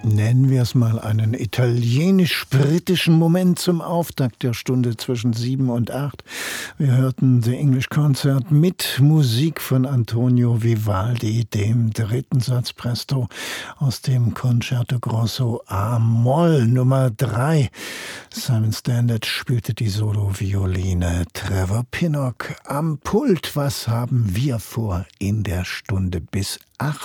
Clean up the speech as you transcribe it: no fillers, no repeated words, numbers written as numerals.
Nennen wir es mal einen italienisch-britischen Moment zum Auftakt der Stunde zwischen 7 und 8. Wir hörten The English Concert mit Musik von Antonio Vivaldi, dem dritten Satz Presto aus dem Concerto Grosso A-Moll Nummer 3. Simon Standard spielte die Solo-Violine, Trevor Pinnock am Pult. Was haben wir vor in der Stunde bis 8?